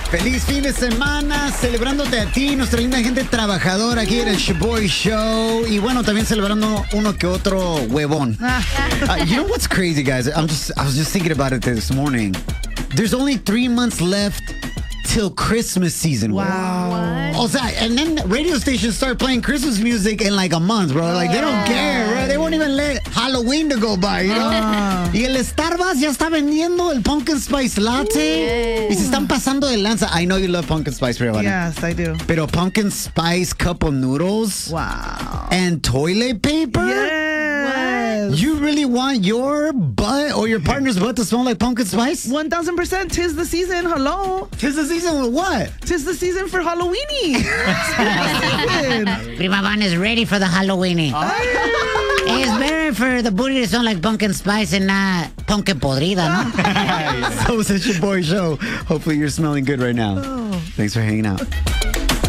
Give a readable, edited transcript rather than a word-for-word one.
Feliz fin de semana, celebrándote a ti, nuestra linda gente trabajadora aquí en el Shaboy Show. Y bueno, también celebrando uno que otro huevón. You know what's crazy, guys? I was just thinking about it this morning. There's only 3 months left till Christmas season. Wow. O sea, and then radio stations start playing Christmas music in like a month, bro. Like, they don't care, bro. They won't even let Halloween to go by, you know? Y el Starbucks ya está vendiendo el Pumpkin Spice Latte. Y se están pasando de lanza. I know you love Pumpkin Spice, Ravana. Yes, I do. Pero Pumpkin Spice cup of noodles. Wow. And toilet paper? Yes. You really want your butt or your partner's butt to smell like pumpkin spice? 1000%. 'Tis the season. Hello. 'Tis the season with what? 'Tis the season for Halloweeny. Prima Van is ready for the Halloweeny. It's better for the booty to smell like pumpkin spice and not pumpkin podrida, no? So it's your boy show. Hopefully you're smelling good right now. Thanks for hanging out.